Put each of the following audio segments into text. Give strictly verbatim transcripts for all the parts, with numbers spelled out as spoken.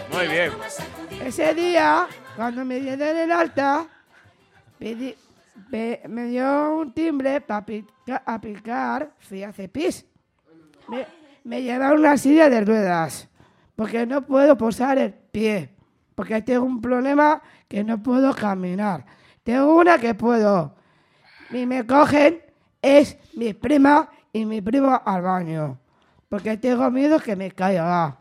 Muy bien. Ese día, cuando me dieron el alta, pedí, pe, me dio un timbre para pica, picar, fui a hacer pis. Me, me llevaron una silla de ruedas, porque no puedo posar el pie, porque tengo un problema que no puedo caminar. Tengo una que puedo. Y me cogen, es mi prima y mi primo al baño, porque tengo miedo que me caiga.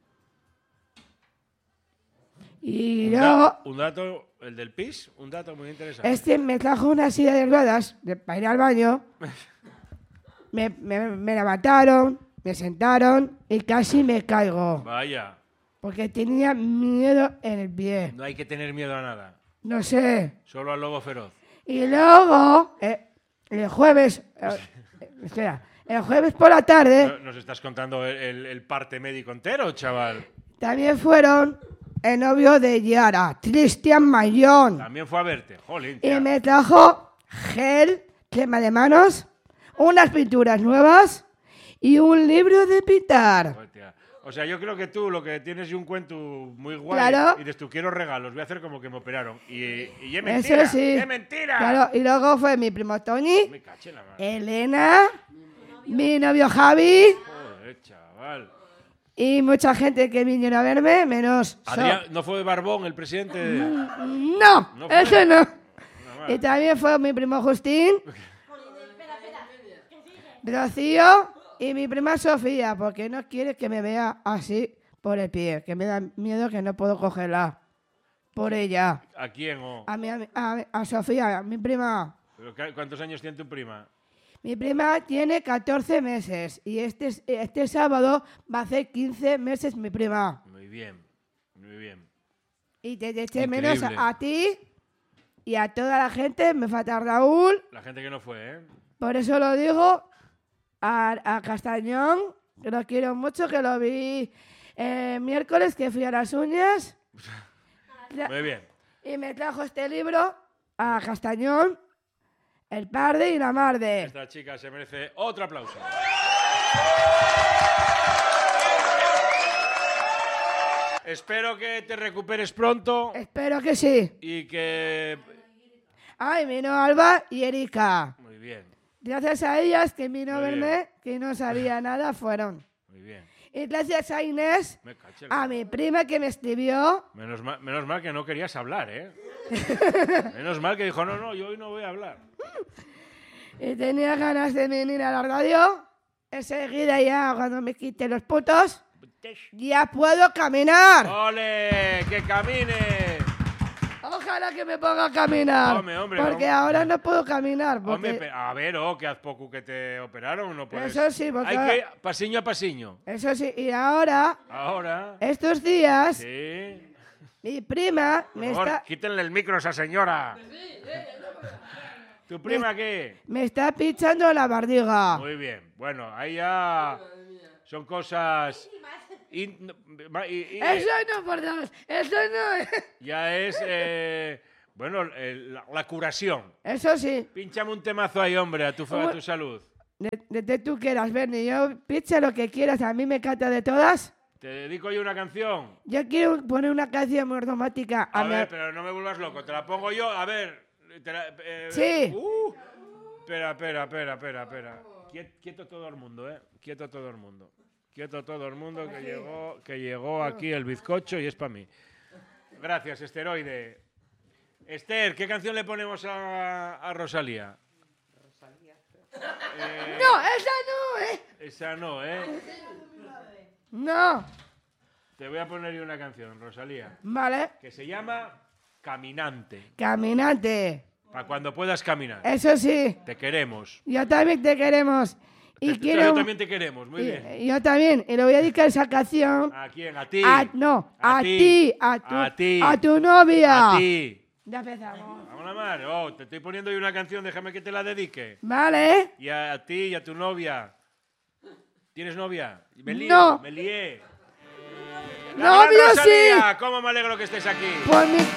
Y un, luego, da, un dato, el del pis, un dato muy interesante. este me trajo una silla de ruedas de, para ir al baño, me, me, me levantaron, me sentaron y casi me caigo. Vaya. Porque tenía miedo en el pie. No hay que tener miedo a nada. No sé. Solo al lobo feroz. Y luego, eh, el jueves, eh, espera, el jueves por la tarde... ¿Nos estás contando el, el, el parte médico entero, chaval? También fueron el novio de Yara, Cristian Mayón. También fue a verte, jolín. Y me trajo gel, crema de manos, unas pinturas nuevas y un libro de pintar. Hostia. O sea, yo creo que tú lo que tienes es un cuento muy guay. Claro. Y dices, tú quiero regalos, voy a hacer como que me operaron. Y, y es mentira, Eso sí. es mentira. Claro, y luego fue mi primo Tony, Me caché la mano. Elena, mi novio Javi. Joder, chaval. Y mucha gente que vinieron a verme, menos... Adrián, ¿no fue Barbón el presidente? No, ¿No fue? eso no. No, vale. Y también fue mi primo Justín, Rocío y mi prima Sofía, porque no quiere que me vea así por el pie, que me da miedo que no puedo cogerla por ella. ¿A quién? Oh? A, mi, a, a Sofía, mi prima. ¿Pero cuántos años tiene tu prima? Mi prima tiene catorce meses y este, este sábado va a hacer quince meses mi prima. Muy bien, muy bien. Y te eché Increíble. menos a, a ti y a toda la gente, me falta Raúl, La gente que no fue, ¿eh? por eso lo digo, a, a Castañón, que lo quiero mucho, que lo vi eh, miércoles, que fui a las uñas. Muy bien. Y me trajo este libro a Castañón, El Parde y la Marde. Esta chica se merece otro aplauso. Espero que te recuperes pronto Espero que sí. y que... Ay, vino Alba y Erika. Muy bien, Gracias a ellas que vino a Muy bien. verme, que no sabía nada, fueron. muy bien. Y gracias a Inés, Me caché la- a mi prima que me escribió. Menos mal, menos mal que no querías hablar, ¿eh? Menos mal que dijo, no, no, yo hoy no voy a hablar. Y tenía ganas de venir a la radio. Enseguida ya, cuando me quite los putos, ya puedo caminar. ¡Ole! ¡Que camine! Ojalá que me ponga a caminar. Hombre, hombre, porque hombre. ahora no puedo caminar. Porque... Hombre, pe- a ver, oh, que haz poco que te operaron, no puedes... Eso sí, porque- Hay que pasiño a pasiño. Eso sí, y ahora, Ahora... estos días, Sí... mi prima Por me favor, está, quítenle el micro a esa señora. ¿Tu prima qué? me está pinchando la barriga. Muy bien. Bueno, ahí ya son cosas... in- ma- y- y- Eso no, por Dios, eso no. Ya es... eh, bueno, el- la, la curación. Eso sí, Pínchame un temazo ahí, hombre, a tu, fa- a tu salud. de, de, de tú quieras, Bernie, yo pincha lo que quieras, a mí me canta de todas. Te dedico yo una canción. Yo quiero poner una canción muy romántica. A A mi- ver, pero no me vuelvas loco. Te la pongo yo. A ver. te la- eh, Sí. Uh, espera, espera, espera, espera, espera. Quiet- Quieto todo el mundo, ¿eh? Quieto todo el mundo. Quieto todo el mundo que llegó, que llegó aquí el bizcocho y es para mí. Gracias, Esteroide. Esther, ¿qué canción le ponemos a, a Rosalía? Eh, No, esa no, ¿eh? Esa no, ¿eh? No. Te voy a poner yo una canción, Rosalía, Vale. que se llama Caminante. Caminante. Para cuando puedas caminar. Eso sí. Te queremos. Yo también te queremos. Y Te- quiero... Yo también te queremos, muy y- bien. Yo también. Y le voy a dedicar esa canción ¿A quién? ¿A ti? a... No, a, ti. A tu, A ti. a tu novia. A ti. Ya empezamos. Vamos a mar. Oh, te estoy poniendo hoy una canción, déjame que te la dedique. Vale. Y a, a ti y a tu novia. ¿Tienes novia? Me lío, No. me lié. Novio ¡La gran sí. Rosalía! ¿Cómo me alegro que estés aquí? Por mi